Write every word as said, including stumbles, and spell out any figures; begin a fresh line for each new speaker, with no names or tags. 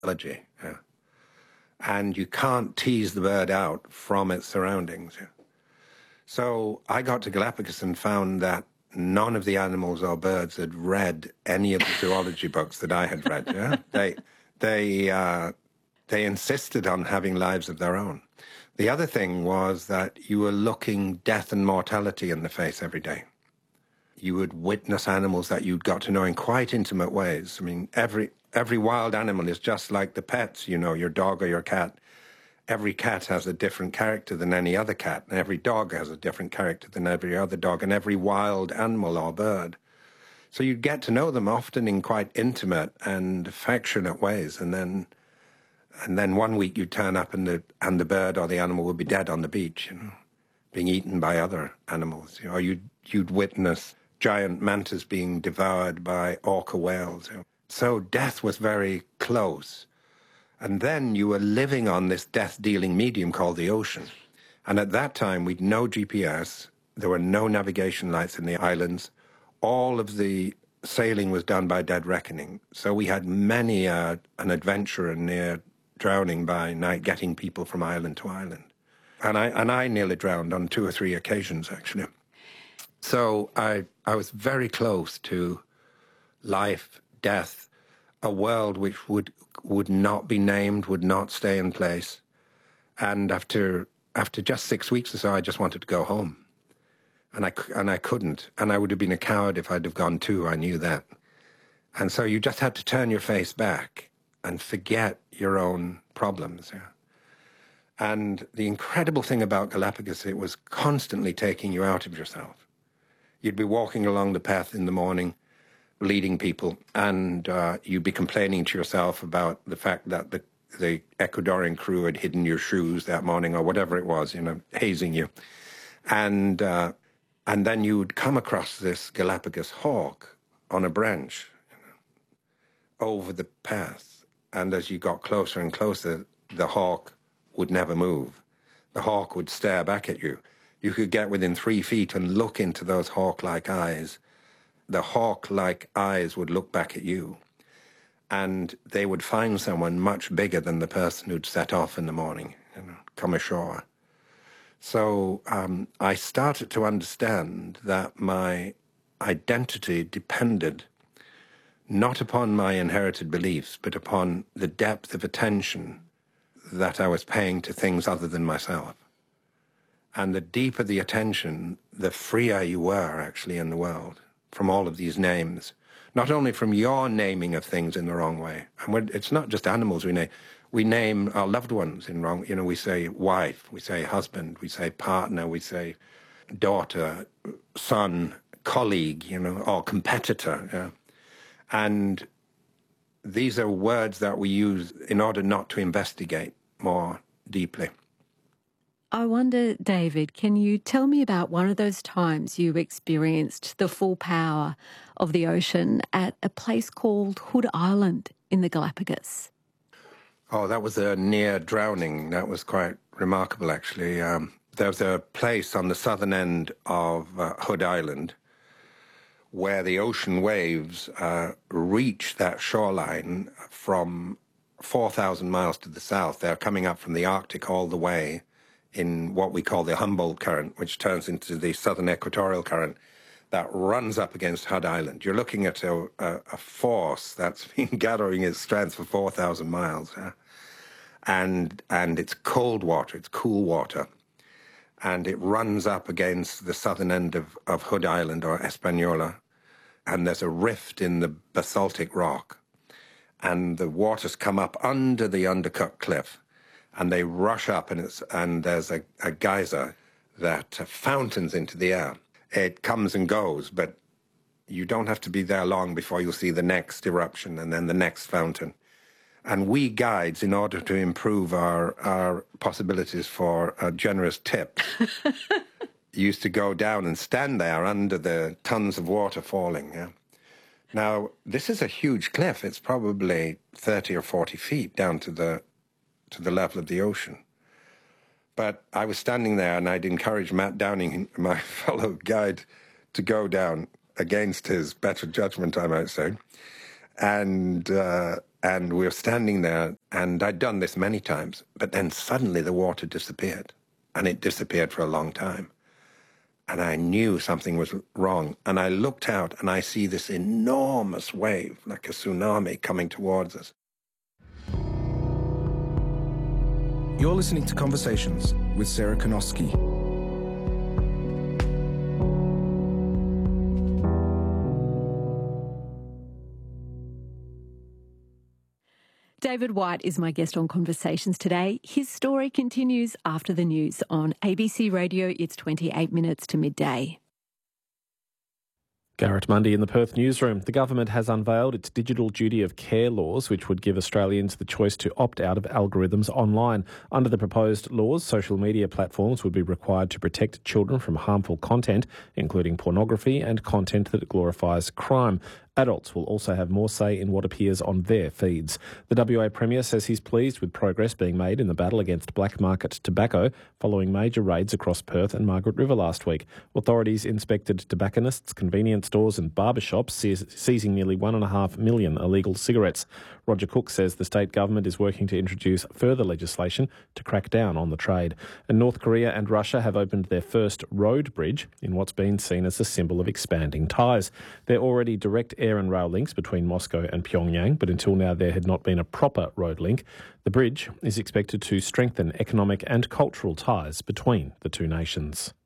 biology. Yeah. And you can't tease the bird out from its surroundings. Yeah. So I got to Galapagos and found that none of the animals or birds had read any of the zoology books that I had read. Yeah? They, they, uh, they insisted on having lives of their own. The other thing was that you were looking death and mortality in the face every day. You would witness animals that you'd got to know in quite intimate ways. I mean, every every wild animal is just like the pets, you know, your dog or your cat. Every cat has a different character than any other cat, and every dog has a different character than every other dog, and every wild animal or bird. So you'd get to know them often in quite intimate and affectionate ways, and then and then one week you'd turn up and the and the bird or the animal would be dead on the beach, you know, being eaten by other animals. You know, or you'd you'd witness giant mantas being devoured by orca whales. You know. So death was very close. And then you were living on this death-dealing medium called the ocean. And at that time, we'd no G P S. There were no navigation lights in the islands. All of the sailing was done by dead reckoning. So we had many uh, an adventurer near drowning by night, getting people from island to island. And I, and I nearly drowned on two or three occasions, actually. So I, I was very close to life, death, a world which would would not be named, would not stay in place. And after after just six weeks or so, I just wanted to go home. And I, and I couldn't. And I would have been a coward if I'd have gone too. I knew that. And so you just had to turn your face back and forget your own problems. Yeah. And the incredible thing about Galapagos, it was constantly taking you out of yourself. You'd be walking along the path in the morning, leading people, and uh, you'd be complaining to yourself about the fact that the, the Ecuadorian crew had hidden your shoes that morning or whatever it was, you know, hazing you. And uh, and then you would come across this Galapagos hawk on a branch, you know, over the path. And as you got closer and closer, the hawk would never move. The hawk would stare back at you. You could get within three feet and look into those hawk-like eyes. The hawk-like eyes would look back at you, and they would find someone much bigger than the person who'd set off in the morning, you know, come ashore. So um, I started to understand that my identity depended not upon my inherited beliefs, but upon the depth of attention that I was paying to things other than myself. And the deeper the attention, the freer you were actually in the world from all of these names, not only from your naming of things in the wrong way. And we're, it's not just animals we name. We name our loved ones in wrong. You know, we say wife, we say husband, we say partner, we say daughter, son, colleague, you know, or competitor. Yeah. And these are words that we use in order not to investigate more deeply.
I wonder, David, can you tell me about one of those times you experienced the full power of the ocean at a place called Hood Island in the Galapagos?
Oh, that was a near drowning. That was quite remarkable, actually. Um, there was a place on the southern end of uh, Hood Island where the ocean waves uh, reach that shoreline from four thousand miles to the south. They're coming up from the Arctic all the way in what we call the Humboldt Current, which turns into the Southern Equatorial Current that runs up against Hood Island. You're looking at a, a, a force that's been gathering its strength for four thousand miles. Uh, and and it's cold water, it's cool water. And it runs up against the southern end of, of Hood Island, or Hispaniola. And there's a rift in the basaltic rock. And the waters come up under the undercut cliff. And they rush up, and it's and there's a, a geyser that uh, fountains into the air. It comes and goes, but you don't have to be there long before you'll see the next eruption and then the next fountain. And we guides, in order to improve our, our possibilities for a generous tip, used to go down and stand there under the tons of water falling. Yeah? Now, this is a huge cliff. It's probably thirty or forty feet down to the to the level of the ocean. But I was standing there, and I'd encourage Matt Downing, my fellow guide, to go down against his better judgment, I might say. And uh, And we were standing there, and I'd done this many times, but then suddenly the water disappeared, and it disappeared for a long time. And I knew something was wrong. And I looked out, and I see this enormous wave, like a tsunami, coming towards us.
You're listening to Conversations with Sarah Konoski.
David White is my guest on Conversations today. His story continues after the news on A B C Radio. It's twenty-eight minutes to midday.
Garrett Mundy in the Perth newsroom. The government has unveiled its digital duty of care laws, which would give Australians the choice to opt out of algorithms online. Under the proposed laws, social media platforms would be required to protect children from harmful content, including pornography and content that glorifies crime. Adults will also have more say in what appears on their feeds. The W A Premier says he's pleased with progress being made in the battle against black market tobacco following major raids across Perth and Margaret River last week. Authorities inspected tobacconists, convenience stores and barbershops, seizing nearly one and a half million illegal cigarettes. Roger Cook says the state government is working to introduce further legislation to crack down on the trade. And North Korea and Russia have opened their first road bridge in what's been seen as a symbol of expanding ties. There are already direct air and rail links between Moscow and Pyongyang, but until now there had not been a proper road link. The bridge is expected to strengthen economic and cultural ties between the two nations.